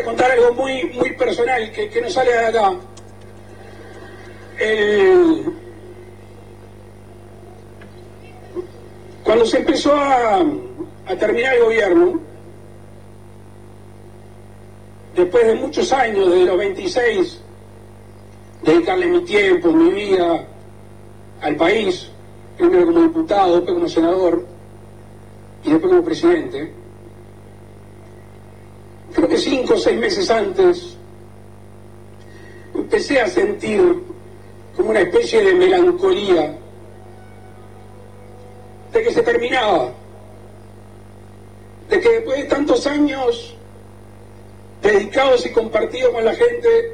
contar algo muy, muy personal que no sale de acá. Cuando se empezó a terminar el gobierno, después de muchos años, desde los 26, dedicarle mi tiempo, mi vida al país, primero como diputado, después como senador y después como presidente, creo que 5 o 6 meses antes empecé a sentir como una especie de melancolía de que se terminaba, de que después de tantos años dedicados y compartidos con la gente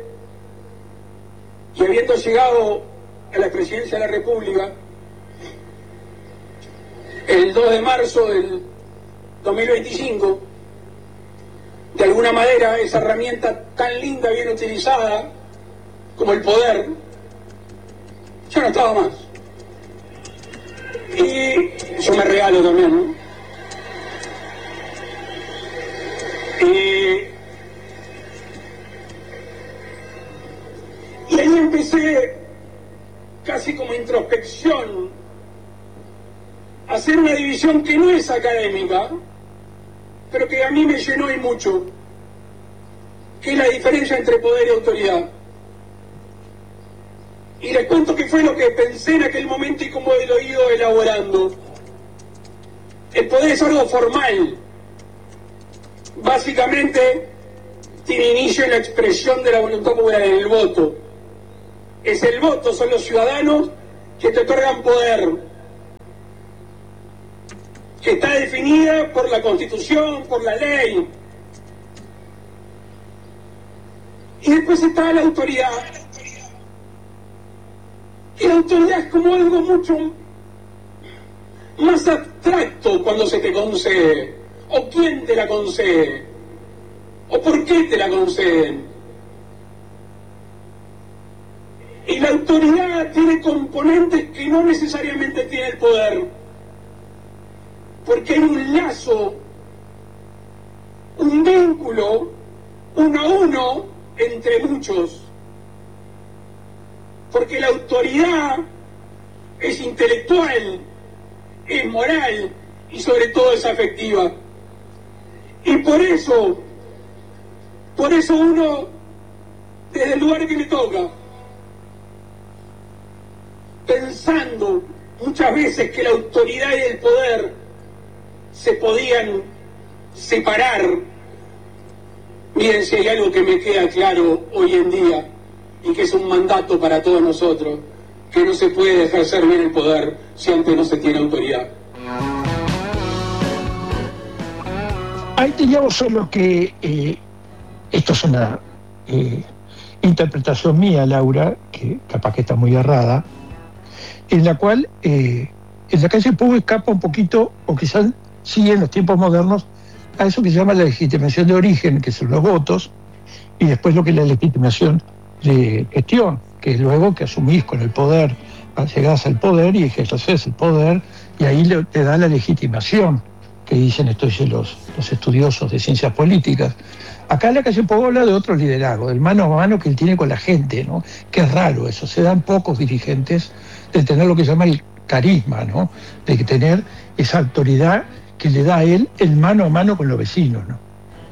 y habiendo llegado a la presidencia de la República el 2 de marzo del 2025, de alguna manera esa herramienta tan linda, bien utilizada como el poder, ya no estaba más. Y yo me regalo también, ¿no? Y ahí empecé, casi como introspección, a hacer una división que no es académica, pero que a mí me llenó y mucho, que es la diferencia entre poder y autoridad. Y les cuento qué fue lo que pensé en aquel momento y cómo lo he ido elaborando. El poder es algo formal. Básicamente tiene inicio en la expresión de la voluntad popular, en el voto. Es el voto, son los ciudadanos que te otorgan poder, que está definida por la Constitución, por la ley. Y después está la autoridad. Y la autoridad es como algo mucho más abstracto cuando se te concede. ¿O quién te la concede? ¿O por qué te la conceden? Y la autoridad tiene componentes que no necesariamente tiene el poder. Porque hay un lazo, un vínculo, uno a uno, entre muchos. Porque la autoridad es intelectual, es moral y sobre todo es afectiva. Y por eso uno, desde el lugar que le toca, pensando muchas veces que la autoridad y el poder se podían separar, miren si hay algo que me queda claro hoy en día, y que es un mandato para todos nosotros, que no se puede ejercer bien el poder si antes no se tiene autoridad. Ahí teníamos solo que, esto es una interpretación mía, Laura, que capaz que está muy errada, en la cual en la calle Pou escapa un poquito, o quizás sigue en los tiempos modernos, a eso que se llama la legitimación de origen, que son los votos, y después lo que es la legitimación de gestión, que es luego que asumís con el poder, llegás al poder y ejerces el poder, y ahí te da la legitimación, que dicen los estudiosos de ciencias políticas. Acá en la calle Pou habla de otro liderazgo, del mano a mano que él tiene con la gente, ¿no? Que es raro eso, se dan pocos dirigentes de tener lo que se llama el carisma, ¿no? De tener esa autoridad que le da a él el mano a mano con los vecinos, ¿no?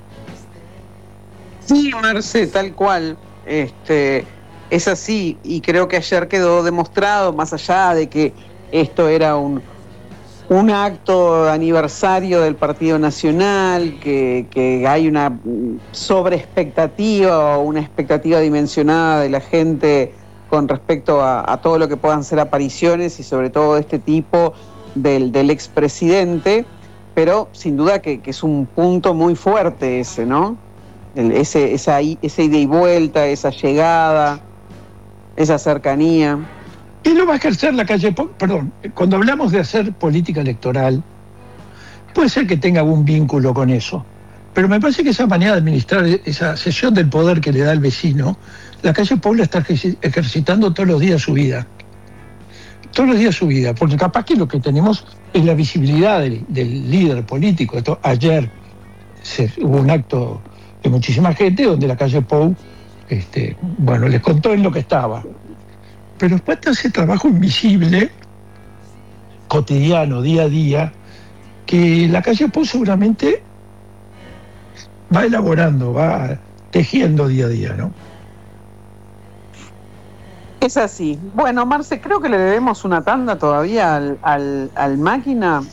Sí, Marce, tal cual. Es así, y creo que ayer quedó demostrado, más allá de que esto era un acto aniversario del Partido Nacional, que hay una sobreexpectativa o una expectativa dimensionada de la gente con respecto a todo lo que puedan ser apariciones y sobre todo de este tipo del expresidente, pero sin duda que es un punto muy fuerte ese, ¿no? Esa ida y vuelta, esa llegada, esa cercanía. Y lo va a ejercer la calle Pou, perdón, cuando hablamos de hacer política electoral, puede ser que tenga algún vínculo con eso, pero me parece que esa manera de administrar esa cesión del poder que le da al vecino, la calle Pou la está ejercitando todos los días de su vida. Todos los días de su vida, porque capaz que lo que tenemos es la visibilidad del líder político. Ayer hubo un acto de muchísima gente, donde la calle Pou, bueno, les contó en lo que estaba. Pero después está ese trabajo invisible, cotidiano, día a día, que la calle Pou seguramente va elaborando, va tejiendo día a día, ¿no? Es así. Bueno, Marce, creo que le debemos una tanda todavía al máquina.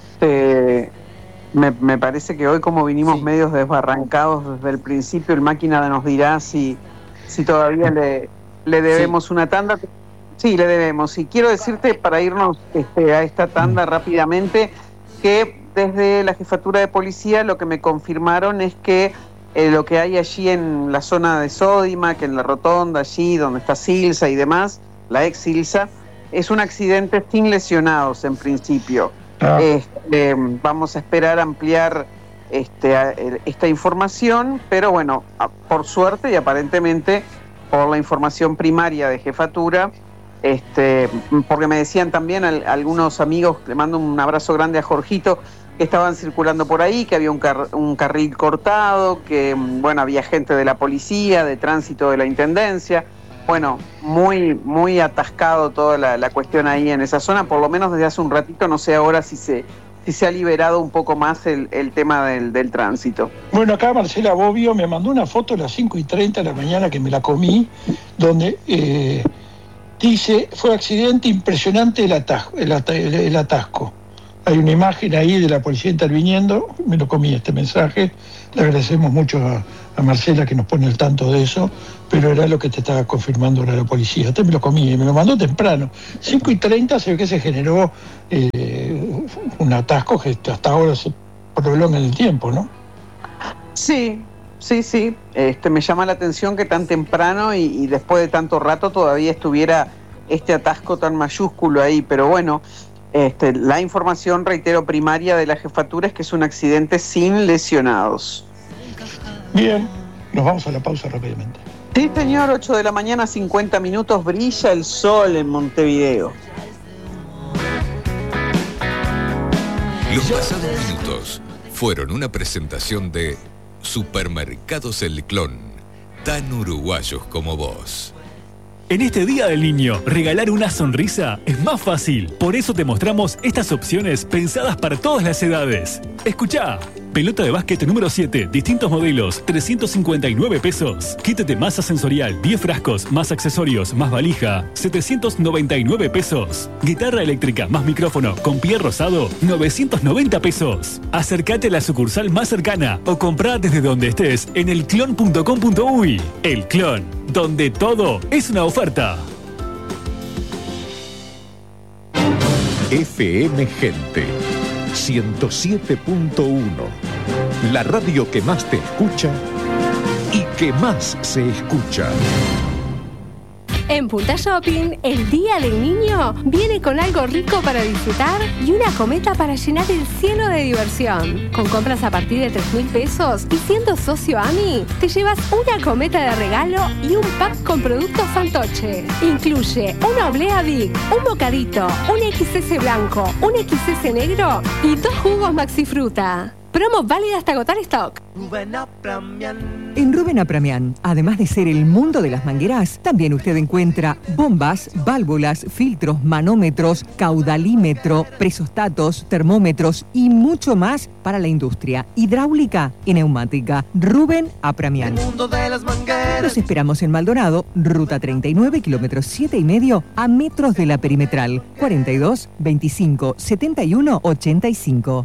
Me parece que hoy, como vinimos medios desbarrancados desde el principio, el máquina nos dirá si todavía le debemos una tanda. Sí, le debemos. Y quiero decirte, para irnos a esta tanda rápidamente, que desde la Jefatura de Policía lo que me confirmaron es que lo que hay allí en la zona de Sodimac, en la rotonda allí donde está Silsa y demás, la ex Silsa, es un accidente sin lesionados en principio. Vamos a esperar ampliar esta información, pero bueno, por suerte y aparentemente por la información primaria de Jefatura, porque me decían también algunos amigos, le mando un abrazo grande a Jorgito, que estaban circulando por ahí, que había un carril cortado, que bueno, había gente de la policía, de tránsito de la intendencia. Bueno, muy, muy atascado toda la cuestión ahí en esa zona, por lo menos desde hace un ratito, no sé ahora si se ha liberado un poco más el tema del tránsito. Bueno, acá Marcela Bobbio me mandó una foto a las 5:30 de la mañana, que me la comí, donde dice, fue accidente impresionante el atasco. Hay una imagen ahí de la policía interviniendo, me lo comí este mensaje, le agradecemos mucho a Marcela que nos pone al tanto de eso, pero era lo que te estaba confirmando ahora la policía. Me lo comí, me lo mandó temprano. 5:30 se ve que se generó un atasco que hasta ahora se prolonga en el tiempo, ¿no? Sí. Me llama la atención que tan temprano y después de tanto rato todavía estuviera este atasco tan mayúsculo ahí, pero bueno, la información, reitero, primaria de la Jefatura es que es un accidente sin lesionados. Bien, nos vamos a la pausa rápidamente. Sí, señor, 8 de la mañana, 50 minutos, brilla el sol en Montevideo. Los pasados minutos fueron una presentación de Supermercados El Clon, tan uruguayos como vos. En este Día del Niño, regalar una sonrisa es más fácil. Por eso te mostramos estas opciones pensadas para todas las edades. Escuchá. Pelota de básquet número 7, distintos modelos, 359 pesos. Kit de masa sensorial, 10 frascos, más accesorios, más valija, 799 pesos. Guitarra eléctrica más micrófono con pie rosado, 990 pesos. Acércate a la sucursal más cercana o comprá desde donde estés en elclon.com.uy. El Clon, donde todo es una oferta. FM Gente 107.1, la radio que más te escucha y que más se escucha. En Punta Shopping, el Día del Niño viene con algo rico para disfrutar y una cometa para llenar el cielo de diversión. Con compras a partir de 3.000 pesos y siendo socio AMI, te llevas una cometa de regalo y un pack con productos Fantoche. Incluye una oblea Big, un bocadito, un XS blanco, un XS negro y 2 jugos Maxi Fruta. Promo válida hasta agotar stock. En Rubén Apramian, además de ser el mundo de las mangueras, también usted encuentra bombas, válvulas, filtros, manómetros, caudalímetro, presostatos, termómetros y mucho más para la industria hidráulica y neumática. Rubén Apramian. El mundo de las mangueras. Los esperamos en Maldonado, ruta 39, kilómetros 7,5 a metros de la perimetral. 42 25 71 85.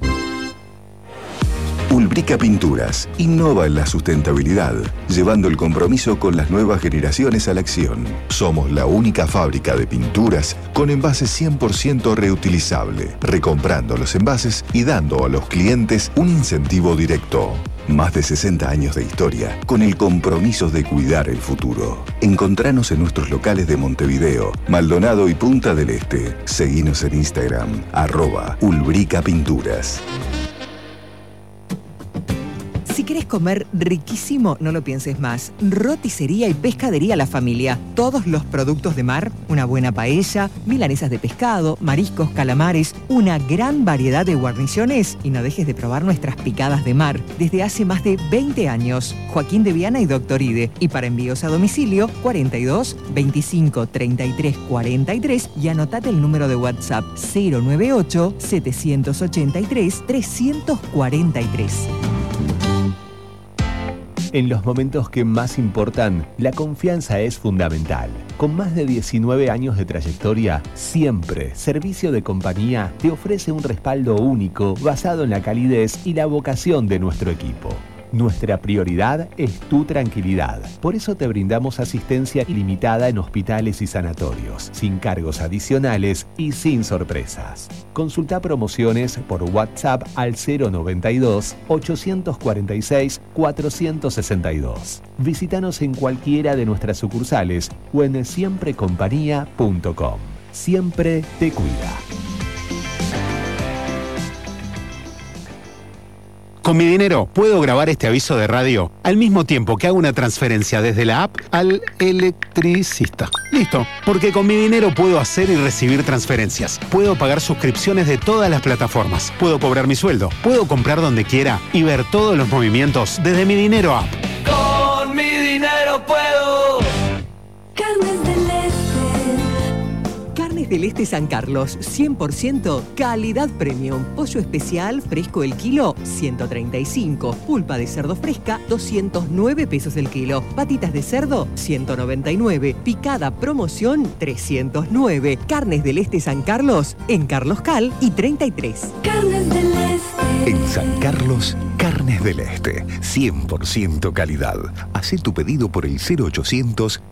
Ulbrica Pinturas innova en la sustentabilidad, llevando el compromiso con las nuevas generaciones a la acción. Somos la única fábrica de pinturas con envases 100% reutilizable, recomprando los envases y dando a los clientes un incentivo directo. Más de 60 años de historia, con el compromiso de cuidar el futuro. Encontranos en nuestros locales de Montevideo, Maldonado y Punta del Este. Seguinos en Instagram, @Ulbrica Pinturas. Si querés comer riquísimo, no lo pienses más. Roticería y pescadería La Familia. Todos los productos de mar, una buena paella, milanesas de pescado, mariscos, calamares, una gran variedad de guarniciones y no dejes de probar nuestras picadas de mar. Desde hace más de 20 años. Joaquín de Viana y Doctor Ide. Y para envíos a domicilio, 42 25 33 43 y anotate el número de WhatsApp 098 783 343. En los momentos que más importan, la confianza es fundamental. Con más de 19 años de trayectoria, siempre Servicio de Compañía te ofrece un respaldo único basado en la calidez y la vocación de nuestro equipo. Nuestra prioridad es tu tranquilidad. Por eso te brindamos asistencia ilimitada en hospitales y sanatorios, sin cargos adicionales y sin sorpresas. Consulta promociones por WhatsApp al 092-846-462. Visítanos en cualquiera de nuestras sucursales o en siemprecompañía.com. Siempre te cuida. Con mi dinero puedo grabar este aviso de radio al mismo tiempo que hago una transferencia desde la app al electricista. Listo, porque con mi dinero puedo hacer y recibir transferencias. Puedo pagar suscripciones de todas las plataformas. Puedo cobrar mi sueldo. Puedo comprar donde quiera y ver todos los movimientos desde mi dinero app. Con mi dinero puedo. Carnes del Este. Carnes del Este San Carlos, 100% calidad premium. Pollo especial fresco el kilo, 135. Pulpa de cerdo fresca, 209 pesos el kilo. Patitas de cerdo, 199. Picada promoción, 309. Carnes del Este San Carlos, en Carlos Cal y 33. Carnes del Este. En San Carlos, Carnes del Este, 100% calidad. Hacé tu pedido por el 0800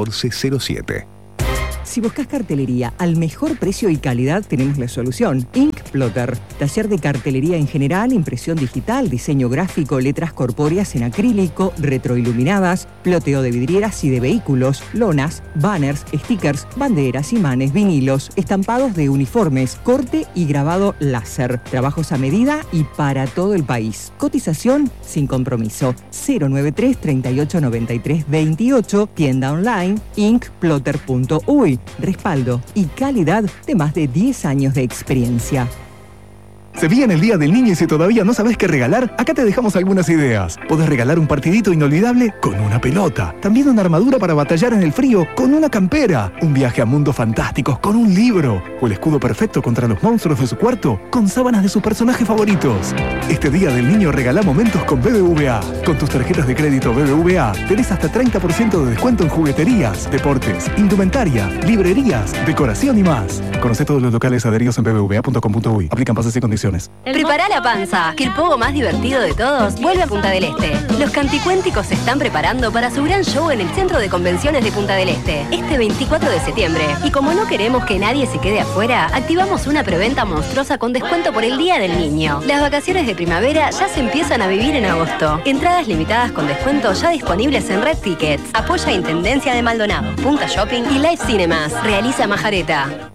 1407. Si buscas cartelería al mejor precio y calidad, tenemos la solución. Ink Plotter. Taller de cartelería en general, impresión digital, diseño gráfico, letras corpóreas en acrílico, retroiluminadas, ploteo de vidrieras y de vehículos, lonas, banners, stickers, banderas, imanes, vinilos, estampados de uniformes, corte y grabado láser. Trabajos a medida y para todo el país. Cotización sin compromiso. 093 38 93 28. Tienda online inkplotter.uy. Respaldo y calidad de más de 10 años de experiencia. Se viene el Día del Niño y si todavía no sabes qué regalar, acá te dejamos algunas ideas. Podés regalar un partidito inolvidable con una pelota. También una armadura para batallar en el frío con una campera. Un viaje a mundos fantásticos con un libro. O el escudo perfecto contra los monstruos de su cuarto con sábanas de sus personajes favoritos. Este Día del Niño regalá momentos con BBVA. Con tus tarjetas de crédito BBVA tenés hasta 30% de descuento en jugueterías, deportes, indumentaria, librerías, decoración y más. Conocé todos los locales adheridos en bbva.com.uy. Aplican bases y condiciones. Prepara la panza, que el pogo más divertido de todos vuelve a Punta del Este. Los canticuénticos se están preparando para su gran show en el Centro de Convenciones de Punta del Este, este 24 de septiembre. Y como no queremos que nadie se quede afuera, activamos una preventa monstruosa con descuento por el Día del Niño. Las vacaciones de primavera ya se empiezan a vivir en agosto. Entradas limitadas con descuento ya disponibles en Red Tickets. Apoya Intendencia de Maldonado, Punta Shopping y Live Cinemas. Realiza Majareta.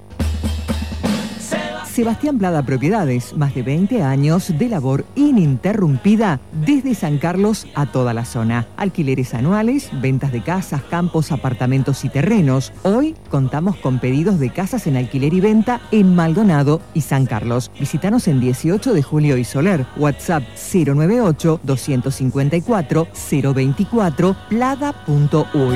Sebastián Plada Propiedades, más de 20 años de labor ininterrumpida desde San Carlos a toda la zona. Alquileres anuales, ventas de casas, campos, apartamentos y terrenos. Hoy contamos con pedidos de casas en alquiler y venta en Maldonado y San Carlos. Visítanos en 18 de Julio y Soler. WhatsApp 098-254-024, plada.uy.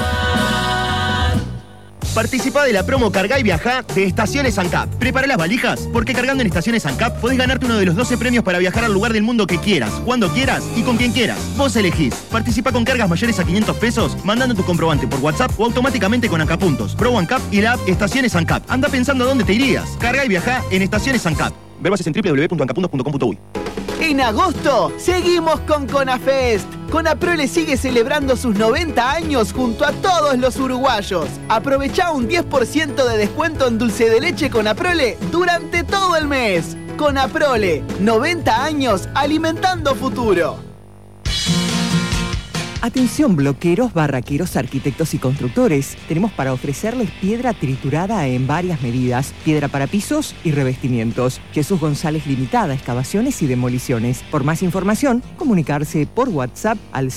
Participa de la promo Cargá y Viajá de Estaciones ANCAP. Prepara las valijas, porque cargando en Estaciones ANCAP podés ganarte uno de los 12 premios para viajar al lugar del mundo que quieras, cuando quieras y con quien quieras. Vos elegís. Participa con cargas mayores a 500 pesos, mandando tu comprobante por WhatsApp o automáticamente con ANCAP Puntos, Pro ANCAP y la app Estaciones ANCAP. Anda pensando a dónde te irías. Cargá y Viajá en Estaciones ANCAP. Ver bases en www.ancapuntos.com.uy. En agosto, seguimos con CONAFEST. CONAPROLE sigue celebrando sus 90 años junto a todos los uruguayos. Aprovechá un 10% de descuento en dulce de leche CONAPROLE durante todo el mes. CONAPROLE, 90 años alimentando futuro. Atención bloqueros, barraqueros, arquitectos y constructores. Tenemos para ofrecerles piedra triturada en varias medidas, piedra para pisos y revestimientos. Jesús González Limitada, excavaciones y demoliciones. Por más información, comunicarse por WhatsApp al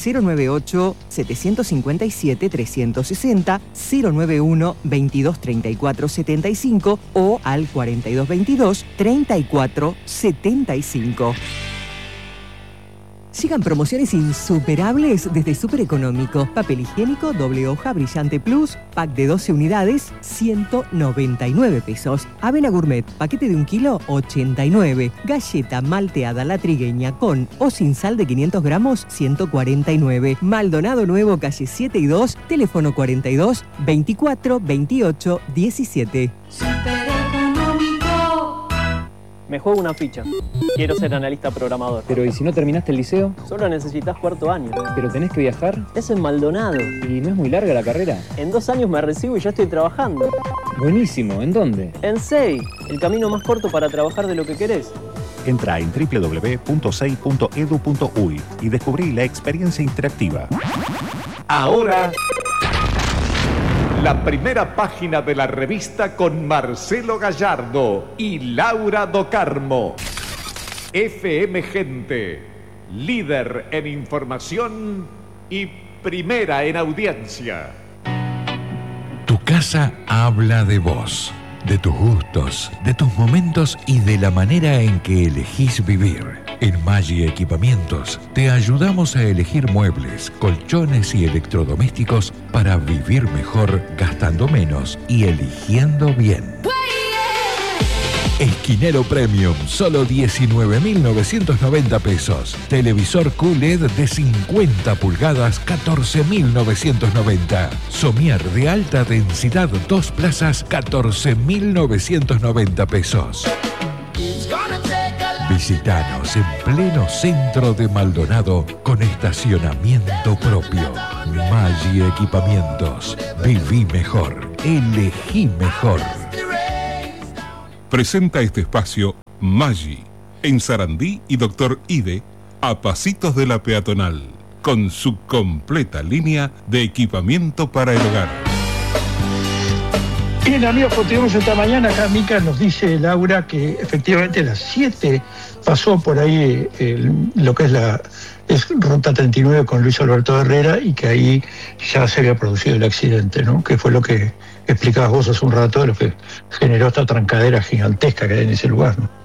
098-757-360, 091-2234-75 o al 4222-3475. Sigan promociones insuperables desde Super Económico. Papel higiénico, doble hoja, brillante plus, pack de 12 unidades, 199 pesos. Avena Gourmet, paquete de 1 kilo, 89. Galleta malteada la trigueña con o sin sal de 500 gramos, 149. Maldonado Nuevo, calle 7 y 2, teléfono 42 24 28 17. Me juego una ficha. Quiero ser analista programador. Pero ¿y si no terminaste el liceo? Solo necesitas 4º año. ¿Pero tenés que viajar? Es en Maldonado. ¿Y no es muy larga la carrera? En 2 años me recibo y ya estoy trabajando. Buenísimo. ¿En dónde? En SEI, el camino más corto para trabajar de lo que querés. Entra en www.sei.edu.uy y descubrí la experiencia interactiva. Ahora, la primera página de la revista con Marcelo Gallardo y Laura Do Carmo. FM Gente, líder en información y primera en audiencia. Tu casa habla de vos, de tus gustos, de tus momentos y de la manera en que elegís vivir. En Maggi Equipamientos te ayudamos a elegir muebles, colchones y electrodomésticos para vivir mejor, gastando menos y eligiendo bien. Esquinero Premium, solo 19.990 pesos. Televisor QLED de 50 pulgadas, 14.990. Somier de alta densidad, 2 plazas, 14.990 pesos. Visítanos en pleno centro de Maldonado con estacionamiento propio. Maggi Equipamientos. Viví mejor. Elegí mejor. Presenta este espacio Maggi, en Sarandí y Doctor Ide, a pasitos de la peatonal, con su completa línea de equipamiento para el hogar. Bien, amigos, continuamos esta mañana. Acá Mica nos dice, Laura, que efectivamente a las 7 pasó por ahí lo que es Ruta 39 con Luis Alberto Herrera y que ahí ya se había producido el accidente, ¿no? Que fue lo que explicabas vos hace un rato, de lo que generó esta trancadera gigantesca que hay en ese lugar, ¿no?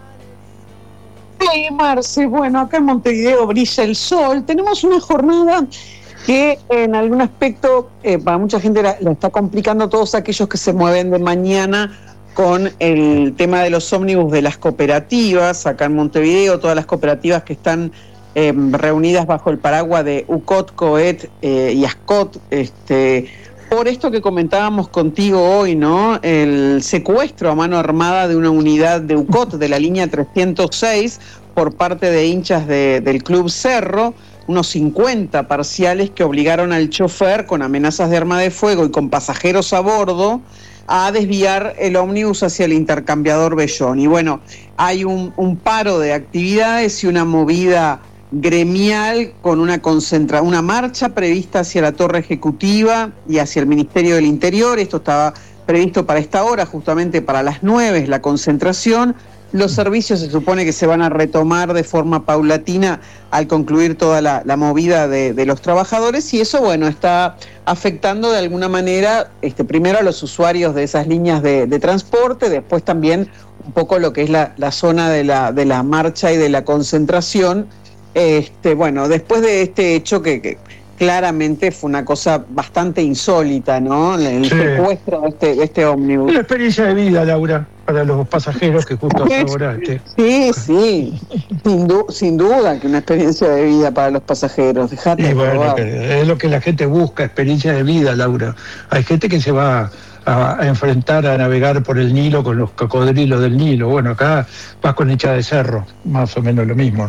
Sí, Marce, bueno, acá en Montevideo brilla el sol. Tenemos una jornada que en algún aspecto para mucha gente la está complicando, todos aquellos que se mueven de mañana con el tema de los ómnibus de las cooperativas, acá en Montevideo, todas las cooperativas que están reunidas bajo el paraguas de UCOT, COET y ASCOT, por esto que comentábamos contigo hoy, ¿no? El secuestro a mano armada de una unidad de UCOT de la línea 306 por parte de hinchas del Club Cerro, unos 50 parciales que obligaron al chofer con amenazas de arma de fuego y con pasajeros a bordo a desviar el ómnibus hacia el intercambiador Bellón. Y bueno, hay un paro de actividades y una movida gremial con una marcha prevista hacia la Torre Ejecutiva y hacia el Ministerio del Interior. Esto estaba previsto para esta hora, justamente para las 9 es la concentración. Los servicios se supone que se van a retomar de forma paulatina al concluir toda la movida de los trabajadores, y eso, bueno, está afectando de alguna manera primero a los usuarios de esas líneas de transporte, después también un poco lo que es la zona de la marcha y de la concentración. Bueno, después de este hecho que claramente fue una cosa bastante insólita, ¿no? El secuestro de este ómnibus. Una experiencia de vida, Laura, para los pasajeros que justo ahora... Sí, sin duda que una experiencia de vida para los pasajeros. Dejate de bueno, es lo que la gente busca, experiencia de vida, Laura. Hay gente que se va a enfrentar a navegar por el Nilo con los cocodrilos del Nilo. Bueno, acá vas con hincha de cerro, más o menos lo mismo.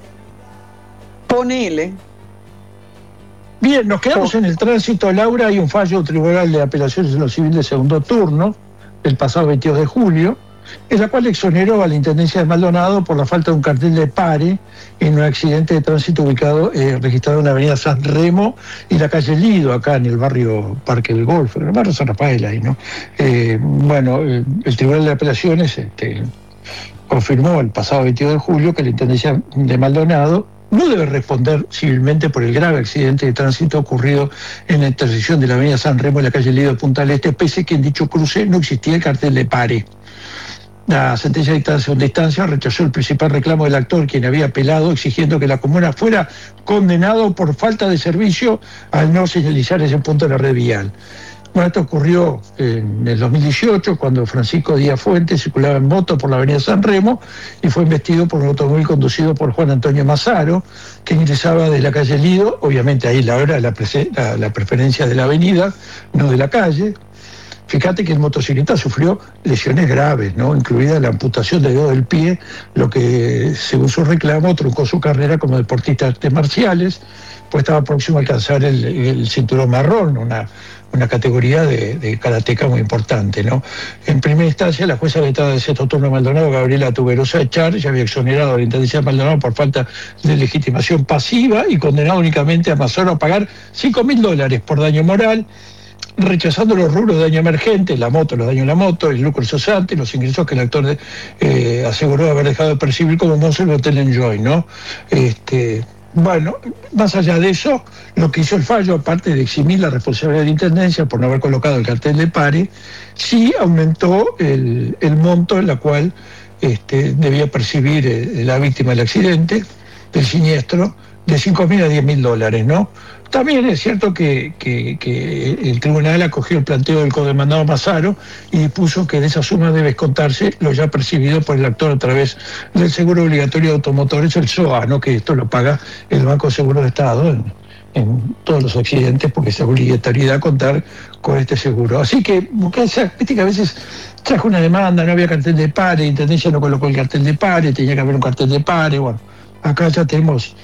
Ponele. Bien, nos quedamos en el tránsito, Laura. Hay un fallo del Tribunal de Apelaciones en lo Civil de segundo turno, el pasado 22 de julio, en la cual exoneró a la Intendencia de Maldonado por la falta de un cartel de pare en un accidente de tránsito registrado en la avenida San Remo y la calle Lido, acá en el barrio Parque del Golfo, en el barrio San Rafael ahí, ¿no? El Tribunal de Apelaciones confirmó el pasado 22 de julio que la Intendencia de Maldonado no debe responder civilmente por el grave accidente de tránsito ocurrido en la intersección de la avenida San Remo y la calle Lido de Punta del Este, pese a que en dicho cruce no existía el cartel de pare. La sentencia de segunda instancia rechazó el principal reclamo del actor, quien había apelado exigiendo que la comuna fuera condenado por falta de servicio al no señalizar ese punto de la red vial. Bueno, esto ocurrió en el 2018, cuando Francisco Díaz Fuentes circulaba en moto por la avenida San Remo y fue embestido por un automóvil conducido por Juan Antonio Mazaro, que ingresaba de la calle Lido. Obviamente ahí la preferencia de la avenida, no de la calle. Fíjate que el motociclista sufrió lesiones graves, ¿no? Incluida la amputación de dedo del pie, lo que, según su reclamo, truncó su carrera como deportista de artes marciales, pues estaba próximo a alcanzar el cinturón marrón, una categoría de karateca muy importante, ¿no? En primera instancia, la jueza letrada del sexto turno de Maldonado, Gabriela Tuberosa Echar, ya había exonerado a la Intendencia de Maldonado por falta de legitimación pasiva y condenado únicamente a Mazaro a pagar $5.000 por daño moral, rechazando los rubros de daño emergente, los daños en la moto, el lucro cesante, los ingresos que el actor aseguró haber dejado de percibir como mozo en el Hotel Enjoy, ¿no? Bueno, más allá de eso, lo que hizo el fallo, aparte de eximir la responsabilidad de la Intendencia por no haber colocado el cartel de pare, sí aumentó el monto en la cual debía percibir la víctima del accidente, del siniestro, de $5.000 a $10.000, ¿no? También es cierto que el tribunal acogió el planteo del codemandado Mazaro y dispuso que de esa suma debe descontarse lo ya percibido por el actor a través del seguro obligatorio de automotores, el SOA, ¿no? Que esto lo paga el Banco de Seguro de Estado en todos los accidentes, porque es obligatoriedad contar con este seguro. Así que, viste que a veces trajo una demanda, no había cartel de pare, la Intendencia no colocó el cartel de pare, tenía que haber un cartel de pare. Bueno, acá ya tenemos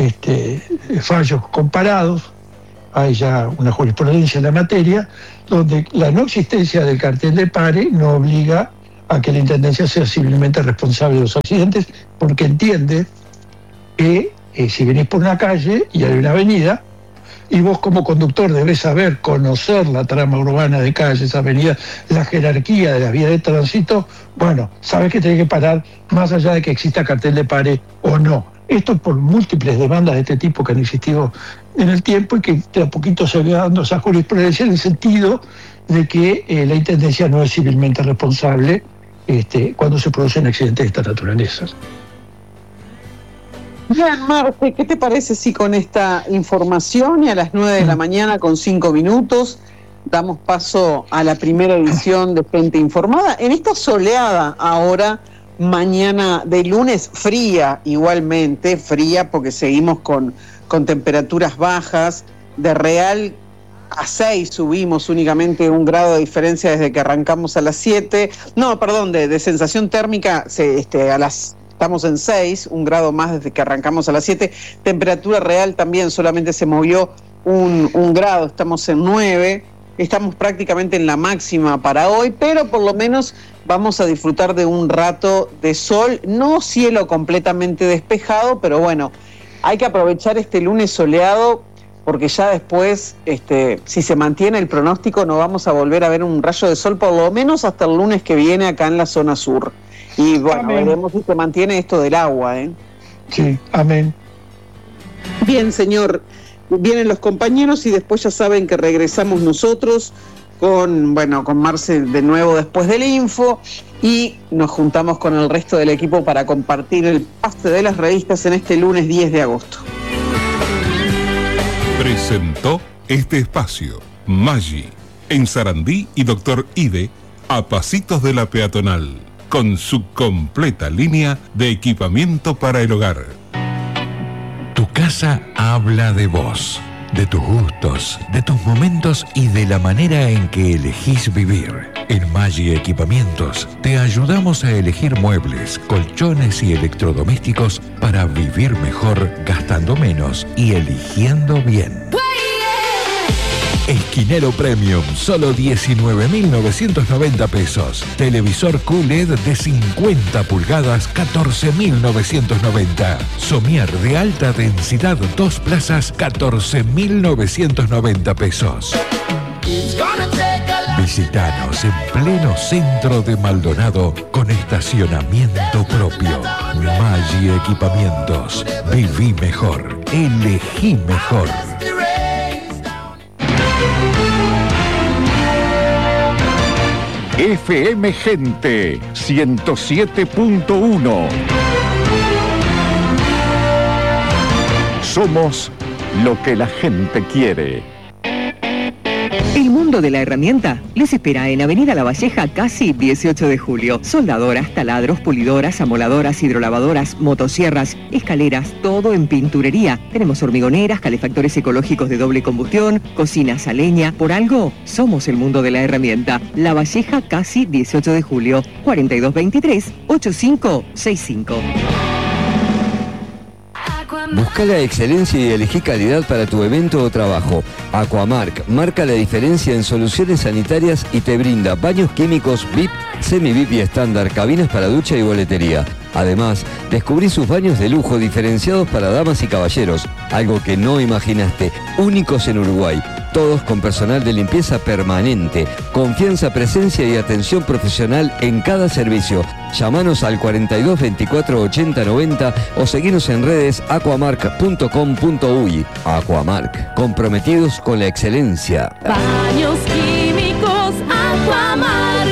fallos comparados, hay ya una jurisprudencia en la materia, donde la no existencia del cartel de pare no obliga a que la Intendencia sea civilmente responsable de los accidentes, porque entiende que si venís por una calle y hay una avenida, y vos como conductor debés saber, conocer la trama urbana de calles, avenidas, la jerarquía de las vías de tránsito, bueno, sabés que tenés que parar más allá de que exista cartel de pare o no. Esto por múltiples demandas de este tipo que han existido en el tiempo y que de a poquito se va dando esa jurisprudencia en el sentido de que la Intendencia no es civilmente responsable cuando se producen accidentes de esta naturaleza. Bien, Marce, ¿qué te parece si con esta información y a las 9 de la mañana con 5 minutos damos paso a la primera edición de Gente Informada? En esta soleada ahora, mañana de lunes, fría igualmente, fría porque seguimos con temperaturas bajas, de Real a 6 subimos únicamente 1 grado de diferencia desde que arrancamos a las 7, de sensación térmica estamos en 6, 1 grado más desde que arrancamos a las 7, temperatura real también solamente se movió 1 grado, estamos en 9, estamos prácticamente en la máxima para hoy, pero por lo menos vamos a disfrutar de un rato de sol, no cielo completamente despejado, pero bueno, hay que aprovechar este lunes soleado, porque ya después, si se mantiene el pronóstico, no vamos a volver a ver un rayo de sol, por lo menos hasta el lunes que viene acá en la zona sur. Y bueno, amén. Veremos si se mantiene esto del agua, ¿eh? Sí, amén. Bien, señor. Vienen los compañeros y después ya saben que regresamos nosotros con Marce de nuevo después del info y nos juntamos con el resto del equipo para compartir el pase de las revistas en este lunes 10 de agosto. Presentó este espacio Maggi, en Sarandí y Doctor Ide, a pasitos de la peatonal, con su completa línea de equipamiento para el hogar. Tu casa habla de vos, de tus gustos, de tus momentos y de la manera en que elegís vivir. En Maggi Equipamientos te ayudamos a elegir muebles, colchones y electrodomésticos para vivir mejor, gastando menos y eligiendo bien. Esquinero Premium, solo 19.990 pesos. Televisor QLED de 50 pulgadas, 14.990. Somier de alta densidad, 2 plazas, 14.990 pesos. Visítanos en pleno centro de Maldonado con estacionamiento propio. Maggi Equipamientos. Viví mejor. Elegí mejor. FM Gente 107.1. Somos lo que la gente quiere. El mundo de la herramienta les espera en Avenida La Valleja, casi 18 de julio. Soldadoras, taladros, pulidoras, amoladoras, hidrolavadoras, motosierras, escaleras, todo en pinturería. Tenemos hormigoneras, calefactores ecológicos de doble combustión, cocinas a leña. Por algo, somos el mundo de la herramienta. La Valleja, casi 18 de julio, 4223-8565. Busca la excelencia y elegí calidad para tu evento o trabajo. Aquamark marca la diferencia en soluciones sanitarias y te brinda baños químicos VIP, semi-VIP y estándar, cabinas para ducha y boletería. Además, descubrí sus baños de lujo diferenciados para damas y caballeros, algo que no imaginaste, únicos en Uruguay. Todos con personal de limpieza permanente, confianza, presencia y atención profesional en cada servicio. Llámanos al 42 24 80 90 o seguinos en redes aquamark.com.uy. Aquamark, comprometidos con la excelencia. Baños químicos Aquamark.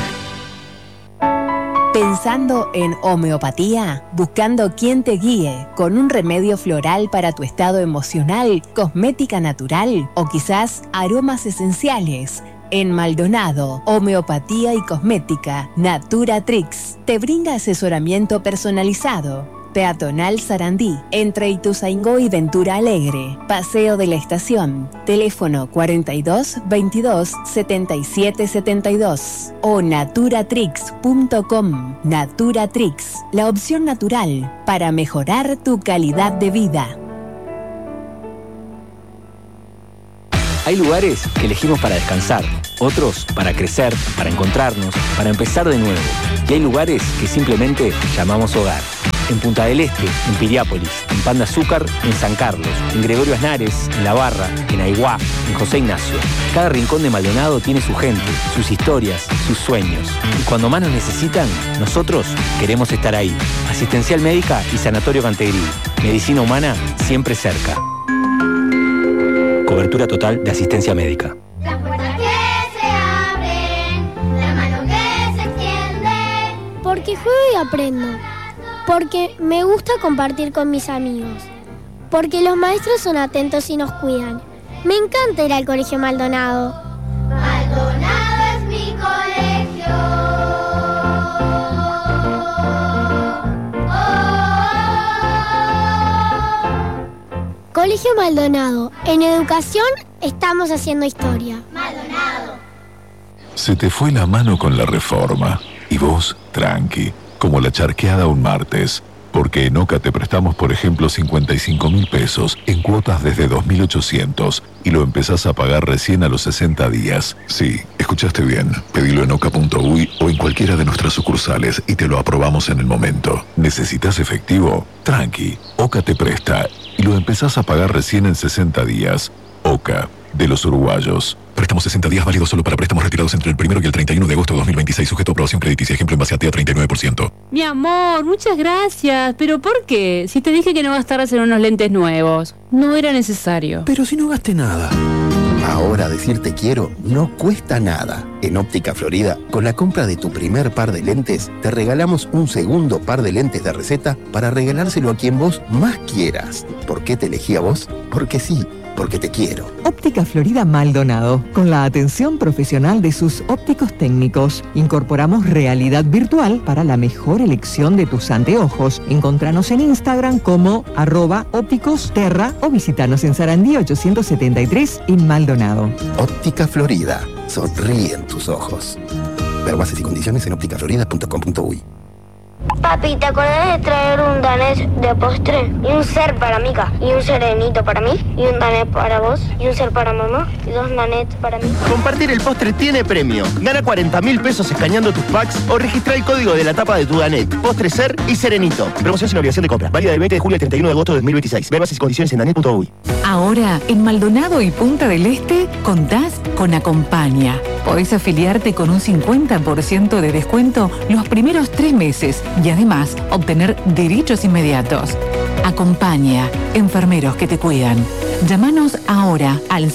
Pensando en homeopatía, buscando quien te guíe con un remedio floral para tu estado emocional, cosmética natural o quizás aromas esenciales. En Maldonado, homeopatía y cosmética, Natura Trix te brinda asesoramiento personalizado. Peatonal Sarandí, entre Ituzaingó y Ventura Alegre. Paseo de la Estación. Teléfono 42 22 77 72 o naturatrix.com. Natura Trix, la opción natural para mejorar tu calidad de vida. Hay lugares que elegimos para descansar, otros para crecer, para encontrarnos, para empezar de nuevo. Y hay lugares que simplemente llamamos hogar. En Punta del Este, en Piriápolis, en Pan de Azúcar, en San Carlos, en Gregorio Aznares, en La Barra, en Aiguá, en José Ignacio. Cada rincón de Maldonado tiene su gente, sus historias, sus sueños. Y cuando más nos necesitan, nosotros queremos estar ahí. Asistencial Médica y Sanatorio Cantegrí. Medicina humana siempre cerca. Cobertura total de asistencia médica. Las puertas que se abren, la mano que se extiende. Porque juego y aprendo. Porque me gusta compartir con mis amigos. Porque los maestros son atentos y nos cuidan. Me encanta ir al Colegio Maldonado. Maldonado es mi colegio. Colegio Maldonado. En educación estamos haciendo historia. Maldonado. Se te fue la mano con la reforma. Y vos, tranqui, como la charqueada un martes. Porque en OCA te prestamos, por ejemplo, 55.000 pesos en cuotas desde 2.800 y lo empezás a pagar recién a los 60 días. Sí, escuchaste bien. Pedilo en oca.uy o en cualquiera de nuestras sucursales y te lo aprobamos en el momento. ¿Necesitas efectivo? Tranqui, OCA te presta y lo empezás a pagar recién en 60 días. OCA, de los uruguayos. Préstamos 60 días válidos solo para préstamos retirados entre el 1 y el 31 de agosto de 2026, sujeto a aprobación crediticia. Ejemplo en base a TEA 39%. Mi amor, muchas gracias. ¿Pero por qué? Si te dije que no gastaras en unos lentes nuevos. No era necesario. Pero si no gasté nada. Ahora decir te quiero no cuesta nada. En Óptica Florida, con la compra de tu primer par de lentes, te regalamos un segundo par de lentes de receta para regalárselo a quien vos más quieras. ¿Por qué te elegí a vos? Porque sí. Porque te quiero. Óptica Florida Maldonado. Con la atención profesional de sus ópticos técnicos, incorporamos realidad virtual para la mejor elección de tus anteojos. Encontranos en Instagram como @ópticosterra o visitanos en Sarandí 873 en Maldonado. Óptica Florida. Sonríe en tus ojos. Ver bases y condiciones en ópticaflorida.com.uy. Papi, ¿te acordás de traer un danés de postre? Y un ser para Mica, y un serenito para mí, y un danés para vos, y un ser para mamá, y 2 nanets para mí. Compartir el postre tiene premio. Gana 40.000 pesos escaneando tus packs o registra el código de la tapa de tu danet, postre, ser y serenito. Promoción sin obligación de compra. Válida del 20 de julio al 31 de agosto de 2026. Ve bases y condiciones en danet.uy. Ahora, en Maldonado y Punta del Este, contás con Acompaña. Podés afiliarte con un 50% de descuento los primeros 3 meses y además obtener derechos inmediatos. Acompaña, enfermeros que te cuidan. Llámanos ahora al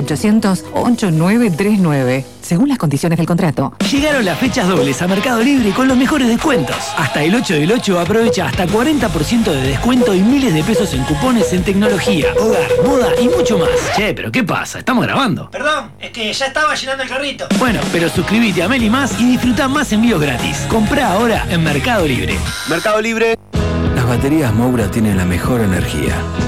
0800-8939, según las condiciones del contrato. Llegaron las fechas dobles a Mercado Libre con los mejores descuentos. Hasta el 8 del 8 aprovecha hasta 40% de descuento y miles de pesos en cupones en tecnología, hogar, moda y mucho más. Che, pero ¿qué pasa? Estamos grabando. Perdón, es que ya estaba llenando el carrito. Bueno, pero suscríbete a Meli Más y disfruta más envíos gratis. Comprá ahora en Mercado Libre. Mercado Libre. Las baterías Moura tienen la mejor energía.